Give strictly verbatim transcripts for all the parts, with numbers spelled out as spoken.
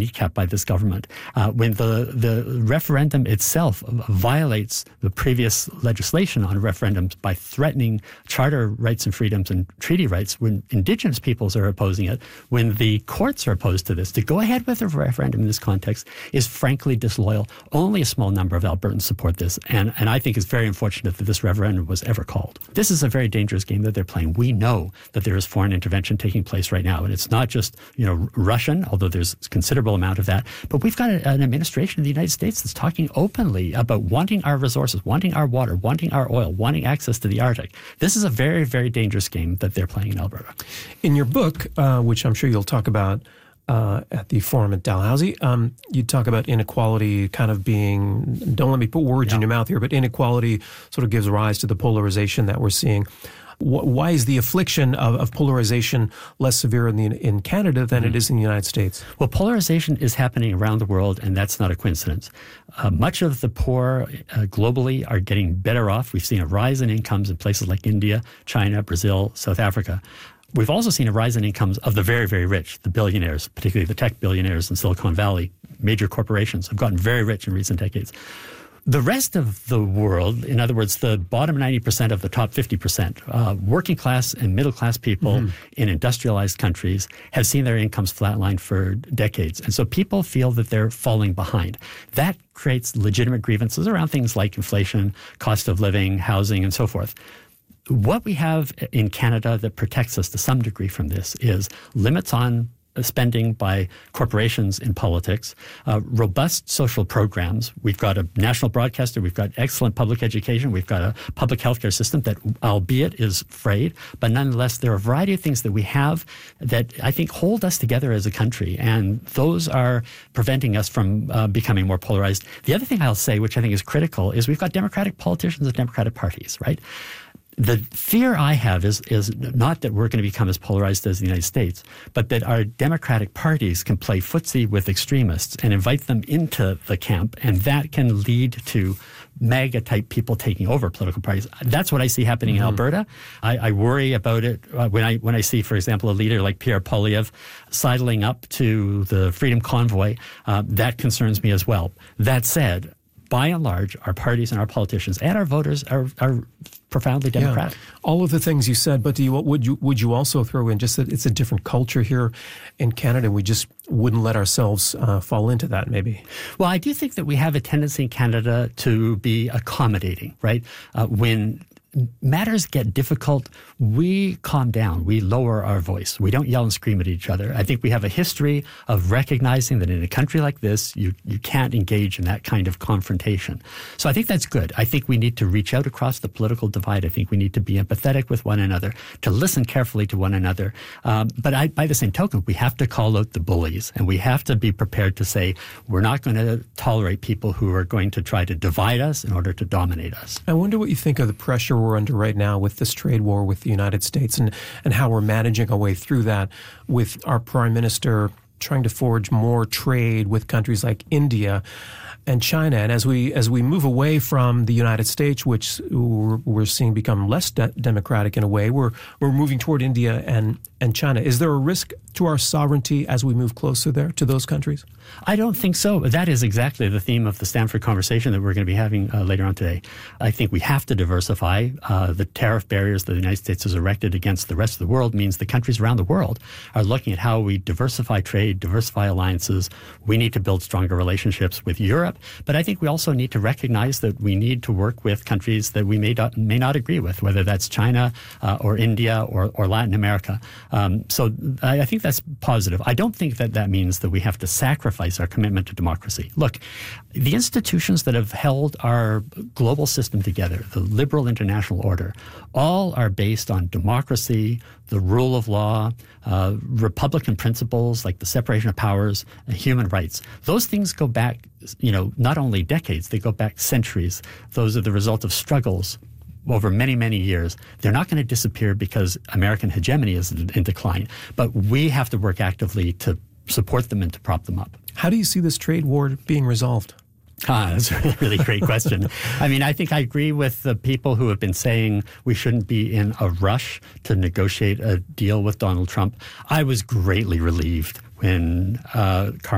kneecapped by this government. Uh, when the, the referendum itself violates the previous legislation on referendums by threatening charter rights and freedoms and treaty rights, when indigenous peoples are opposing it, when the courts are opposed to this, to go ahead with a referendum in this context is frankly disloyal. Only a small number of Albertans support this, and, and I think it's very unfortunate that this referendum was ever called. This is a very dangerous game that they're playing. We know that there is foreign intervention taking place right now, and it's not just, you know, Russian, although there's a considerable amount of that, but we've got a, an administration in the United States that's talking openly about wanting our resources, wanting our water, wanting our oil, wanting access to the Arctic. This is a very, very dangerous game that they're playing in Alberta. In your book, uh, which I'm sure you'll talk about uh, at the forum at Dalhousie, um, you talk about inequality kind of being, don't let me put words yeah. in your mouth here, but inequality sort of gives rise to the polarization that we're seeing. Why is the affliction of, of polarization less severe in the, in Canada than mm. it is in the United States? Well, polarization is happening around the world, and that's not a coincidence. Uh, much of the poor uh, globally are getting better off. We've seen a rise in incomes in places like India, China, Brazil, South Africa. We've also seen a rise in incomes of the very, very rich, the billionaires, particularly the tech billionaires in Silicon Valley. Major corporations have gotten very rich in recent decades. The rest of the world, in other words, the bottom ninety percent of the top fifty percent, uh, working class and middle class people mm-hmm. in industrialized countries have seen their incomes flatline for decades. And so people feel that they're falling behind. That creates legitimate grievances around things like inflation, cost of living, housing, and so forth. What we have in Canada that protects us to some degree from this is limits on spending by corporations in politics, uh, robust social programs. We've got a national broadcaster. We've got excellent public education. We've got a public healthcare system that, albeit is frayed, but nonetheless, there are a variety of things that we have that I think hold us together as a country, and those are preventing us from uh, becoming more polarized. The other thing I'll say, which I think is critical, is we've got Democratic politicians and Democratic parties, right? The fear I have is is not that we're going to become as polarized as the United States, but that our Democratic parties can play footsie with extremists and invite them into the camp, and that can lead to MAGA-type people taking over political parties. That's what I see happening mm-hmm. in Alberta. I, I worry about it uh, when I when I see, for example, a leader like Pierre Poilievre sidling up to the Freedom Convoy. Uh, that concerns me as well. That said, by and large, our parties and our politicians and our voters are are profoundly democratic. Yeah. All of the things you said, but do you, would you would you also throw in just that it's a different culture here in Canada? We just wouldn't let ourselves uh, fall into that, maybe. Well, I do think that we have a tendency in Canada to be accommodating, right? Uh, when matters get difficult, we calm down. We lower our voice. We don't yell and scream at each other. I think we have a history of recognizing that in a country like this, you, you can't engage in that kind of confrontation. So I think that's good. I think we need to reach out across the political divide. I think we need to be empathetic with one another, to listen carefully to one another. Um, but I, by the same token, we have to call out the bullies, and we have to be prepared to say we're not going to tolerate people who are going to try to divide us in order to dominate us. I wonder what you think of the pressure we're under right now with this trade war with the United States, and, and how we're managing our way through that with our Prime Minister trying to forge more trade with countries like India and China. And as we as we move away from the United States, which we're, we're seeing become less de- democratic in a way, we're we're moving toward India and, and China. Is there a risk to our sovereignty as we move closer there to those countries? I don't think so. That is exactly the theme of the Stanford conversation that we're going to be having uh, later on today. I think we have to diversify. Uh, the tariff barriers that the United States has erected against the rest of the world means the countries around the world are looking at how we diversify trade, diversify alliances. We need to build stronger relationships with Europe. But I think we also need to recognize that we need to work with countries that we may not, may not agree with, whether that's China uh, or India or, or Latin America. Um, so I, I think that's positive. I don't think that that means that we have to sacrifice our commitment to democracy. Look, the institutions that have held our global system together, the liberal international order, all are based on democracy, the rule of law, uh, Republican principles like the separation of powers, and human rights. Those things go back, you know, not only decades, they go back centuries. Those are the result of struggles over many, many years. They're not going to disappear because American hegemony is in decline, but we have to work actively to support them and to prop them up. How do you see this trade war being resolved? Ah, that's a really, really great question. I mean, I think I agree with the people who have been saying we shouldn't be in a rush to negotiate a deal with Donald Trump. I was greatly relieved when uh, Carney and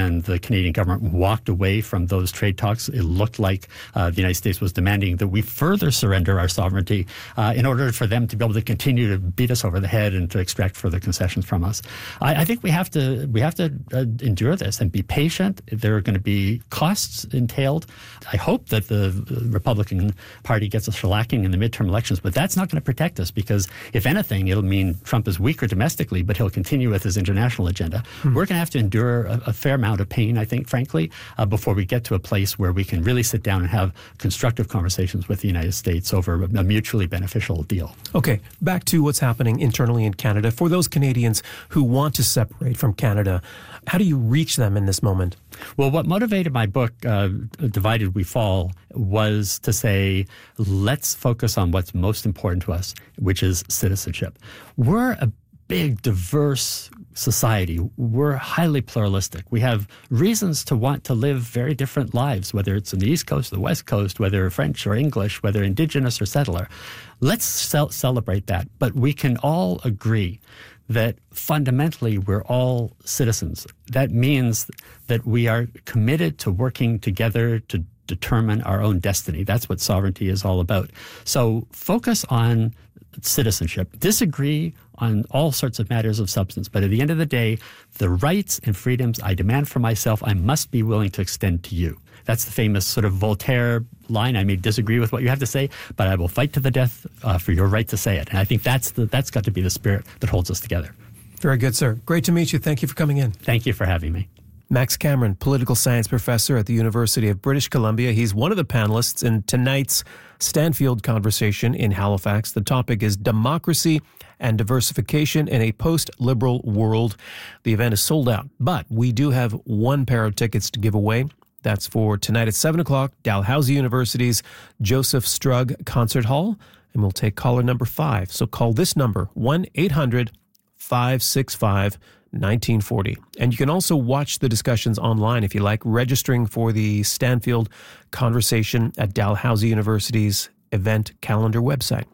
when the Canadian government walked away from those trade talks, it looked like uh, the United States was demanding that we further surrender our sovereignty uh, in order for them to be able to continue to beat us over the head and to extract further concessions from us. I, I think we have to we have to uh, endure this and be patient. There are going to be costs entailed. I hope that the Republican Party gets a shellacking in the midterm elections, but that's not going to protect us, because if anything, it'll mean Trump is weaker domestically, but he'll continue with his international agenda. Mm-hmm. We're going to have to endure a, a fair amount of pain, I think, frankly, uh, before we get to a place where we can really sit down and have constructive conversations with the United States over a mutually beneficial deal. Okay, back to what's happening internally in Canada. For those Canadians who want to separate from Canada, how do you reach them in this moment? Well, what motivated my book, uh, Divided We Fall, was to say, let's focus on what's most important to us, which is citizenship. We're a big, diverse society. We're highly pluralistic. We have reasons to want to live very different lives, whether it's in the East Coast or the West Coast, whether French or English, whether Indigenous or settler. Let's ce- celebrate that. But we can all agree that fundamentally we're all citizens. That means that we are committed to working together to determine our own destiny. That's what sovereignty is all about. So focus on citizenship. Disagree on all sorts of matters of substance. But at the end of the day, the rights and freedoms I demand for myself, I must be willing to extend to you. That's the famous sort of Voltaire line. I may disagree with what you have to say, but I will fight to the death uh, for your right to say it. And I think that's the, that's got to be the spirit that holds us together. Very good, sir. Great to meet you. Thank you for coming in. Thank you for having me. Max Cameron, political science professor at the University of British Columbia. He's one of the panelists in tonight's Stanfield conversation in Halifax. The topic is democracy and diversification in a post-liberal world. The event is sold out, but we do have one pair of tickets to give away. That's for tonight at seven o'clock, Dalhousie University's Joseph Strug Concert Hall. And we'll take caller number five. So call this number, one eight hundred five six five nineteen forty. And you can also watch the discussions online if you like, registering for the Stanfield conversation at Dalhousie University's event calendar website.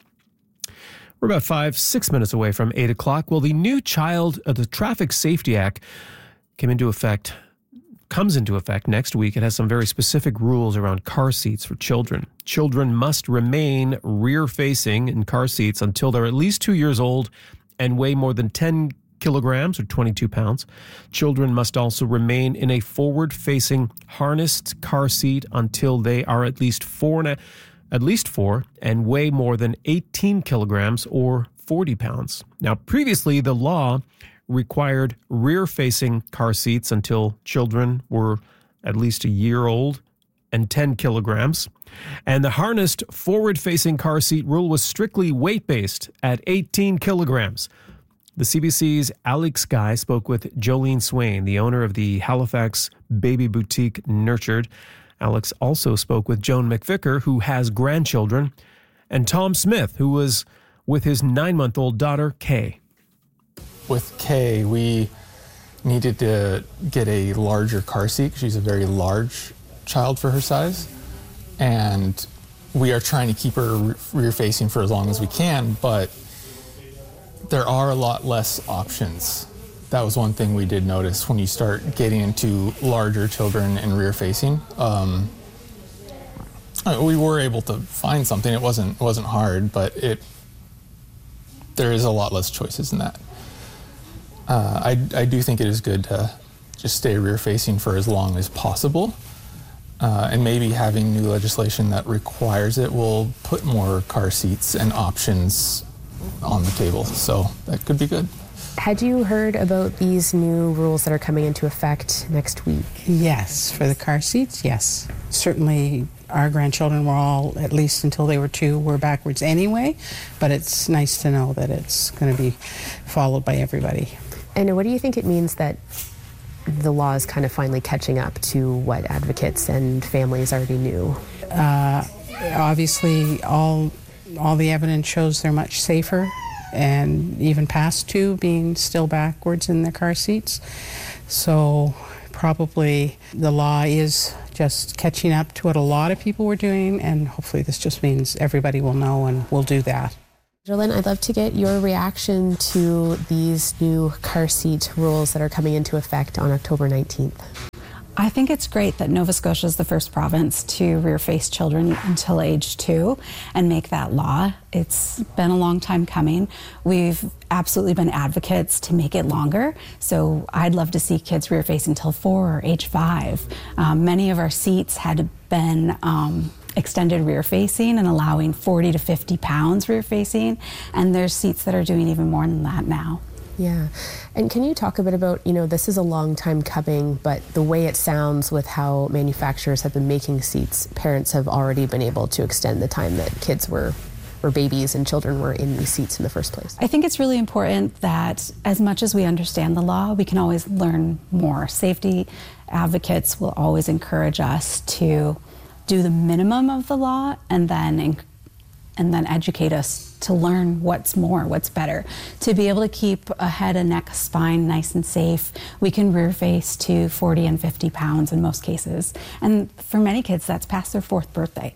We're about five, six minutes away from eight o'clock. Well, the new child, uh, the Traffic Safety Act came into effect, comes into effect next week. It has some very specific rules around car seats for children. Children must remain rear-facing in car seats until they're at least two years old and weigh more than ten kilograms or twenty-two pounds. Children must also remain in a forward-facing harnessed car seat until they are at least four and a, at least four and weigh more than eighteen kilograms or forty pounds. Now, previously, the law required rear-facing car seats until children were at least a year old and ten kilograms. And the harnessed forward-facing car seat rule was strictly weight-based at eighteen kilograms. The C B C's Alex Guy spoke with Jolene Swain, the owner of the Halifax baby boutique Nurtured. Alex also spoke with Joan McVicker, who has grandchildren, and Tom Smith, who was with his nine-month-old daughter, Kay. With Kay, we needed to get a larger car seat. She's a very large child for her size. And we are trying to keep her rear-facing for as long as we can, but there are a lot less options. That was one thing we did notice when you start getting into larger children and rear-facing. Um, we were able to find something. It wasn't it wasn't hard, but it there is a lot less choices in that. Uh, I, I do think it is good to just stay rear-facing for as long as possible. Uh, and maybe having new legislation that requires it will put more car seats and options on the table. So that could be good. Had you heard about these new rules that are coming into effect next week? Yes, for the car seats, yes. Certainly our grandchildren were all, at least until they were two, were backwards anyway, but it's nice to know that it's going to be followed by everybody. And what do you think it means that the law is kind of finally catching up to what advocates and families already knew? Uh, obviously, all all the evidence shows they're much safer, and even past two being still backwards in their car seats. So probably the law is just catching up to what a lot of people were doing, and hopefully this just means everybody will know and will do that. Jolene, I'd love to get your reaction to these new car seat rules that are coming into effect on October nineteenth. I think it's great that Nova Scotia is the first province to rear-face children until age two and make that law. It's been a long time coming. We've absolutely been advocates to make it longer. So I'd love to see kids rear-face until four or age five. Um, many of our seats had been um, extended rear-facing and allowing forty to fifty pounds rear-facing. And there's seats that are doing even more than that now. Yeah. And can you talk a bit about, you know, this is a long time coming, but the way it sounds with how manufacturers have been making seats, parents have already been able to extend the time that kids were, or babies and children were in these seats in the first place. I think it's really important that as much as we understand the law, we can always learn more. Safety advocates will always encourage us to do the minimum of the law and then and then educate us to learn what's more, what's better. To be able to keep a head and neck spine nice and safe, we can rear face to forty and fifty pounds in most cases. And for many kids, that's past their fourth birthday.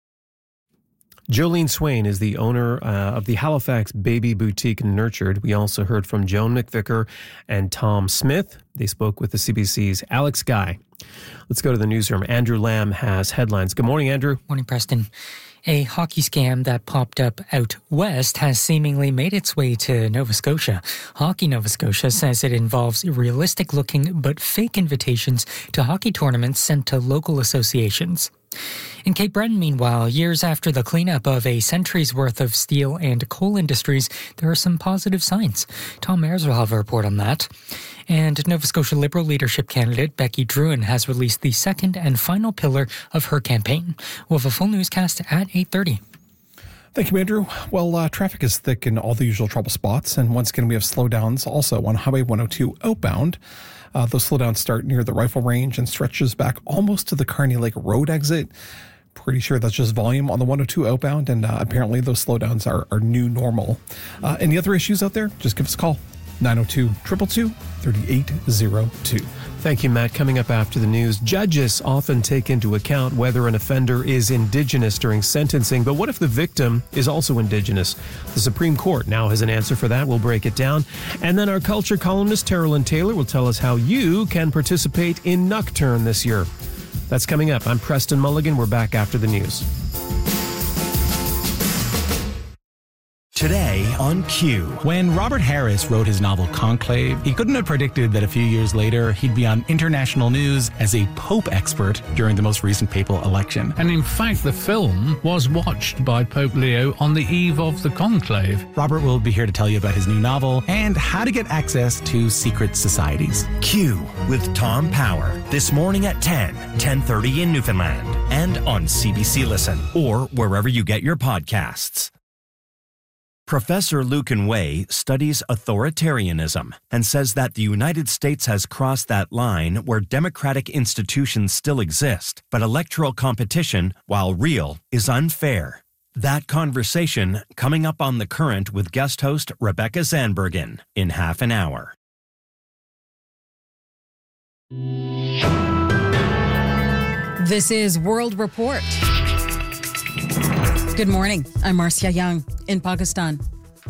Jolene Swain is the owner uh, of the Halifax Baby Boutique Nurtured. We also heard from Joan McVicker and Tom Smith. They spoke with the C B C's Alex Guy. Let's go to the newsroom. Andrew Lamb has headlines. Good morning, Andrew. Morning, Preston. A hockey scam that popped up out west has seemingly made its way to Nova Scotia. Hockey Nova Scotia says it involves realistic-looking but fake invitations to hockey tournaments sent to local associations. In Cape Breton, meanwhile, years after the cleanup of a century's worth of steel and coal industries, there are some positive signs. Tom Ayers will have a report on that. And Nova Scotia Liberal leadership candidate Becky Drouin has released the second and final pillar of her campaign. We'll have a full newscast at eight thirty. Thank you, Andrew. Well, uh, traffic is thick in all the usual trouble spots, and once again we have slowdowns also on Highway one oh two outbound. Uh, those slowdowns start near the rifle range and stretches back almost to the Carney Lake Road exit. Pretty sure that's just volume on the one oh two outbound, and uh, apparently those slowdowns are, are new normal. Uh, any other issues out there? Just give us a call. nine oh two, two two two, three eight oh two. Thank you, Matt. Coming up after the news, judges often take into account whether an offender is Indigenous during sentencing, but what if the victim is also Indigenous? The Supreme Court now has an answer for that. We'll break it down. And then our culture columnist, Terrell Taylor, will tell us how you can participate in Nocturne this year. That's coming up. I'm Preston Mulligan. We're back after the news. Today on Q. When Robert Harris wrote his novel Conclave, he couldn't have predicted that a few years later he'd be on international news as a Pope expert during the most recent papal election. And in fact, the film was watched by Pope Leo on the eve of the conclave. Robert will be here to tell you about his new novel and how to get access to secret societies. Q with Tom Power. This morning at ten, ten thirty in Newfoundland and on C B C Listen or wherever you get your podcasts. Professor Lucan Way studies authoritarianism and says that the United States has crossed that line where democratic institutions still exist, but electoral competition, while real, is unfair. That conversation coming up on The Current with guest host Rebecca Zandbergen in half an hour. This is World Report. Good morning. I'm Marcia Young in Pakistan.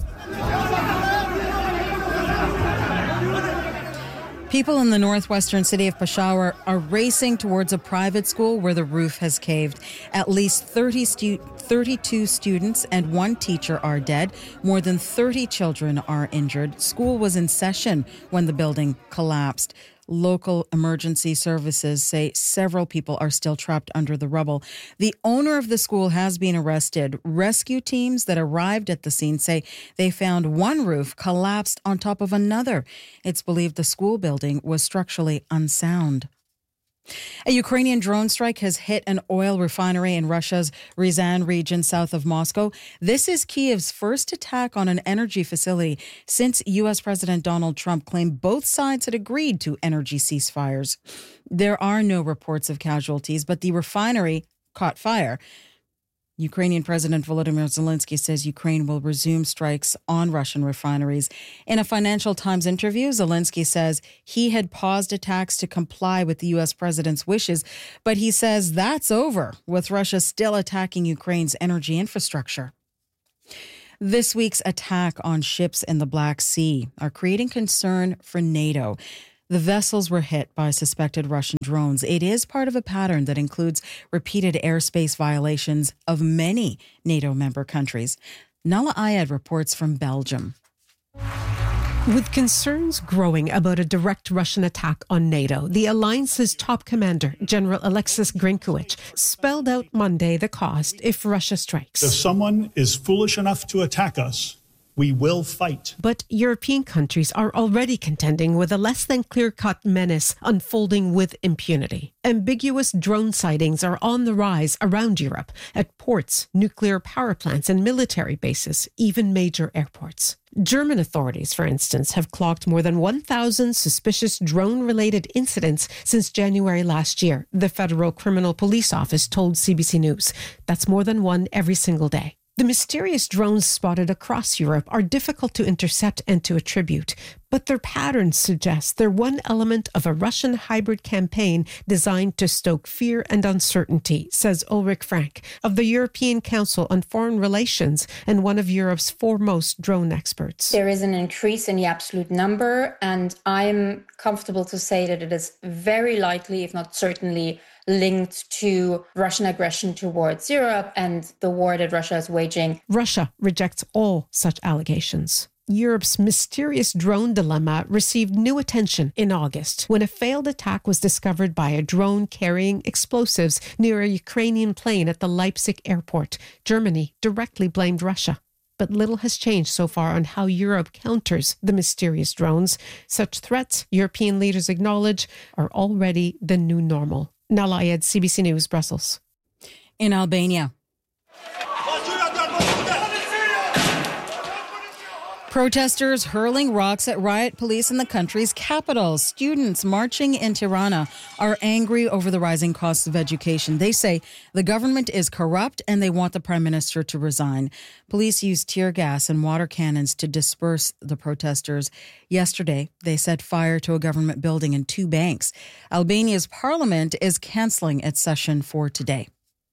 People in the northwestern city of Peshawar are racing towards a private school where the roof has caved. At least thirty stu- thirty-two students and one teacher are dead. More than thirty children are injured. School was in session when the building collapsed. Local emergency services say several people are still trapped under the rubble. The owner of the school has been arrested. Rescue teams that arrived at the scene say they found one roof collapsed on top of another. It's believed the school building was structurally unsound. A Ukrainian drone strike has hit an oil refinery in Russia's Ryazan region south of Moscow. This is Kyiv's first attack on an energy facility since U S President Donald Trump claimed both sides had agreed to energy ceasefires. There are no reports of casualties, but the refinery caught fire. Ukrainian President Volodymyr Zelensky says Ukraine will resume strikes on Russian refineries. In a Financial Times interview, Zelensky says he had paused attacks to comply with the U S president's wishes, but he says that's over, with Russia still attacking Ukraine's energy infrastructure. This week's attack on ships in the Black Sea are creating concern for NATO. The vessels were hit by suspected Russian drones. It is part of a pattern that includes repeated airspace violations of many NATO member countries. Nala Ayed reports from Belgium. With concerns growing about a direct Russian attack on NATO, the alliance's top commander, General Alexis Grinkowicz, spelled out Monday the cost if Russia strikes. If someone is foolish enough to attack us, we will fight. But European countries are already contending with a less than clear-cut menace unfolding with impunity. Ambiguous drone sightings are on the rise around Europe, at ports, nuclear power plants and military bases, even major airports. German authorities, for instance, have clocked more than one thousand suspicious drone-related incidents since January last year, the Federal Criminal Police Office told C B C News. That's more than one every single day. The mysterious drones spotted across Europe are difficult to intercept and to attribute, but their patterns suggest they're one element of a Russian hybrid campaign designed to stoke fear and uncertainty, says Ulrich Frank of the European Council on Foreign Relations and one of Europe's foremost drone experts. There is an increase in the absolute number, and I'm comfortable to say that it is very likely, if not certainly, linked to Russian aggression towards Europe and the war that Russia is waging. Russia rejects all such allegations. Europe's mysterious drone dilemma received new attention in August when a failed attack was discovered by a drone carrying explosives near a Ukrainian plane at the Leipzig airport. Germany directly blamed Russia. But little has changed so far on how Europe counters the mysterious drones. Such threats, European leaders acknowledge, are already the new normal. Nala Ayed, C B C News, Brussels. In Albania, protesters hurling rocks at riot police in the country's capital. Students marching in Tirana are angry over the rising costs of education. They say the government is corrupt and they want the prime minister to resign. Police used tear gas and water cannons to disperse the protesters. Yesterday, they set fire to a government building and two banks. Albania's parliament is cancelling its session for today.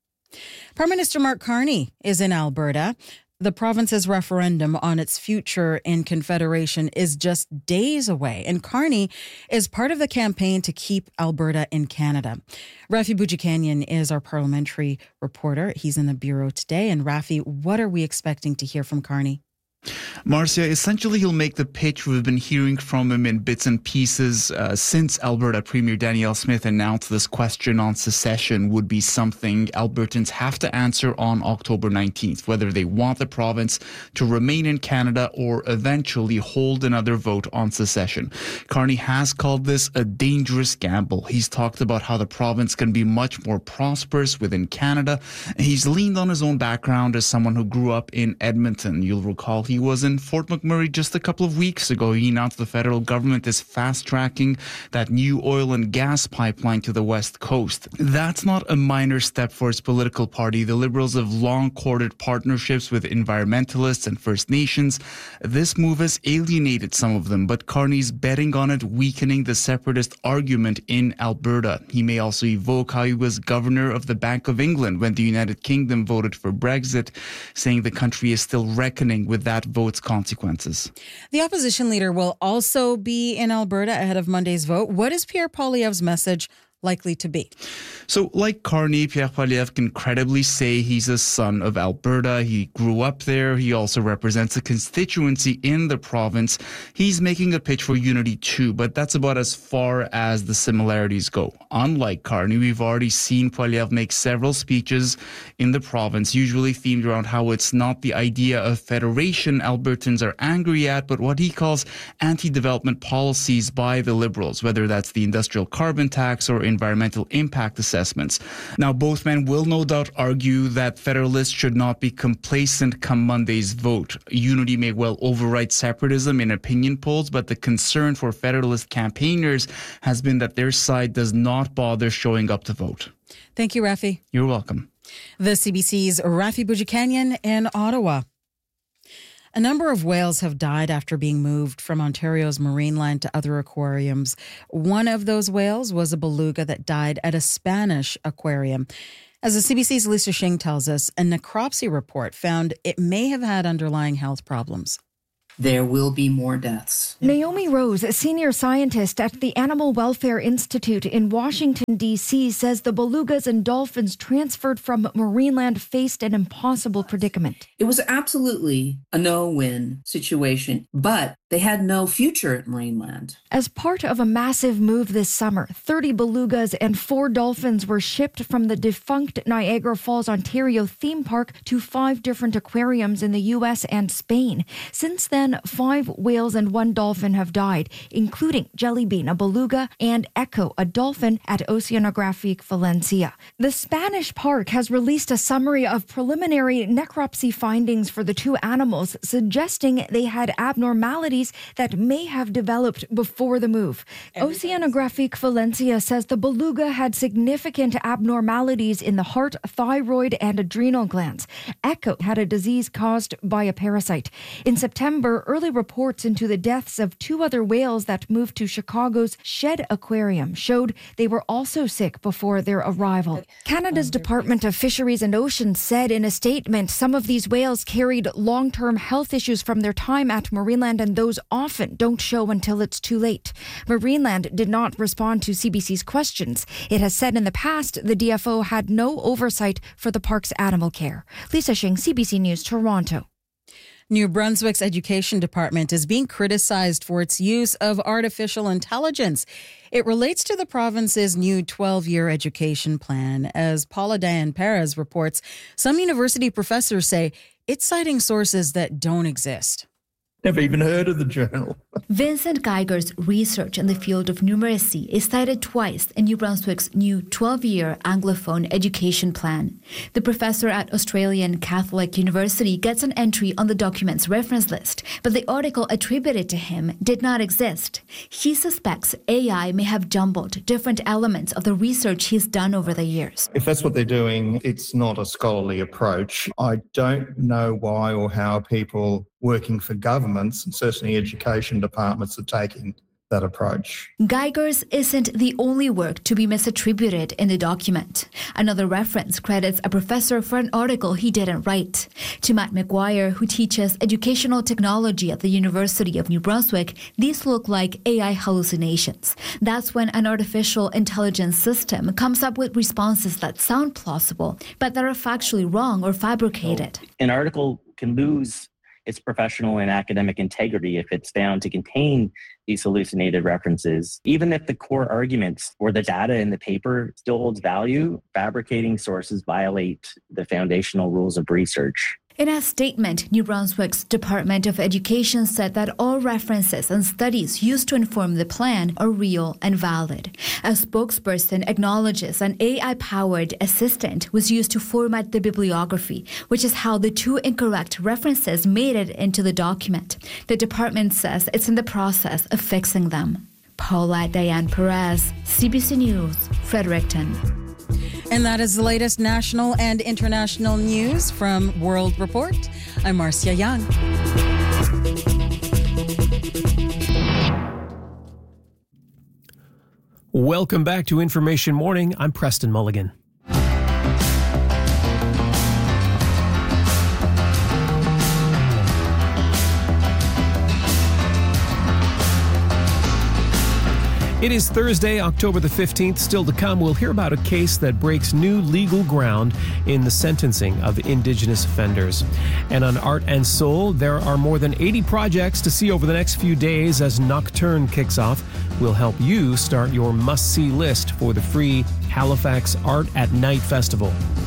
Prime Minister Mark Carney is in Alberta. The province's referendum on its future in Confederation is just days away, and Carney is part of the campaign to keep Alberta in Canada. Rafi Boudjikanian is our parliamentary reporter. He's in the Bureau today. And Rafi, what are we expecting to hear from Carney? Marcia, essentially he'll make the pitch we've been hearing from him in bits and pieces uh, since Alberta Premier Danielle Smith announced this question on secession would be something Albertans have to answer on October nineteenth, whether they want the province to remain in Canada or eventually hold another vote on secession. Carney has called this a dangerous gamble. He's talked about how the province can be much more prosperous within Canada. He's leaned on his own background as someone who grew up in Edmonton. You'll recall he He was in Fort McMurray just a couple of weeks ago. He announced the federal government is fast-tracking that new oil and gas pipeline to the west coast. That's not a minor step for his political party. The Liberals have long courted partnerships with environmentalists and First Nations. This move has alienated some of them, but Carney's betting on it weakening the separatist argument in Alberta. He may also evoke how he was governor of the Bank of England when the United Kingdom voted for Brexit, saying the country is still reckoning with that vote's consequences. The opposition leader will also be in Alberta ahead of Monday's vote. What is Pierre Poilievre's message likely to be? So, like Carney, Pierre Poilievre can credibly say he's a son of Alberta. He grew up there. He also represents a constituency in the province. He's making a pitch for unity too, but that's about as far as the similarities go. Unlike Carney, we've already seen Poilievre make several speeches in the province, usually themed around how it's not the idea of federation Albertans are angry at, but what he calls anti-development policies by the Liberals, whether that's the industrial carbon tax or environmental impact assessments. Now, both men will no doubt argue that Federalists should not be complacent come Monday's vote. Unity may well override separatism in opinion polls, but the concern for Federalist campaigners has been that their side does not bother showing up to vote. Thank you, Rafi. You're welcome. The C B C's Rafi Boudjikanian in Ottawa. A number of whales have died after being moved from Ontario's Marineland to other aquariums. One of those whales was a beluga that died at a Spanish aquarium. As the C B C's Lisa Shing tells us, a necropsy report found it may have had underlying health problems. there will be more deaths. Naomi Rose, a senior scientist at the Animal Welfare Institute in Washington, D C, says the belugas and dolphins transferred from Marineland faced an impossible predicament. It was absolutely a no-win situation, but they had no future at Marineland. As part of a massive move this summer, thirty belugas and four dolphins were shipped from the defunct Niagara Falls, Ontario theme park to five different aquariums in the U S and Spain. Since then, five whales and one dolphin have died, including Jellybean, a beluga, and Echo, a dolphin, at Oceanographic Valencia. The Spanish park has released a summary of preliminary necropsy findings for the two animals, suggesting they had abnormalities that may have developed before the move. Oceanographic Valencia says the beluga had significant abnormalities in the heart, thyroid, and adrenal glands. Echo had a disease caused by a parasite. In September, early reports into the deaths of two other whales that moved to Chicago's Shed Aquarium showed they were also sick before their arrival. Canada's Department of Fisheries and Oceans said in a statement some of these whales carried long-term health issues from their time at Marineland, and those often don't show until it's too late. Marineland did not respond to C B C's questions. It has said in the past the D F O had no oversight for the park's animal care. Lisa Shing, C B C News, Toronto. New Brunswick's education department is being criticized for its use of artificial intelligence. It relates to the province's new twelve-year education plan. As Paula Diane Perez reports, some university professors say it's citing sources that don't exist. Never even heard of the journal. Vincent Geiger's research in the field of numeracy is cited twice in New Brunswick's new twelve-year Anglophone education plan. The professor at Australian Catholic University gets an entry on the document's reference list, but the article attributed to him did not exist. He suspects A I may have jumbled different elements of the research he's done over the years. If that's what they're doing, it's not a scholarly approach. I don't know why or how people working for governments, and certainly education departments, are taking that approach. Geiger's isn't the only work to be misattributed in the document. Another reference credits a professor for an article he didn't write. To Matt McGuire, who teaches educational technology at the University of New Brunswick, these look like A I hallucinations. That's when an artificial intelligence system comes up with responses that sound plausible, but that are factually wrong or fabricated. An article can lose its professional and academic integrity if it's found to contain these hallucinated references. Even if the core arguments or the data in the paper still holds value, fabricating sources violate the foundational rules of research. In a statement, New Brunswick's Department of Education said that all references and studies used to inform the plan are real and valid. A spokesperson acknowledges an A I-powered assistant was used to format the bibliography, which is how the two incorrect references made it into the document. The department says it's in the process of fixing them. Paula Diane Perez, C B C News, Fredericton. And that is the latest national and international news from World Report. I'm Marcia Young. Welcome back to Information Morning. I'm Preston Mulligan. It is Thursday, October the fifteenth. Still to come, we'll hear about a case that breaks new legal ground in the sentencing of Indigenous offenders. And on Art and Soul, there are more than eighty projects to see over the next few days as Nocturne kicks off. We'll help you start your must-see list for the free Halifax Art at Night Festival.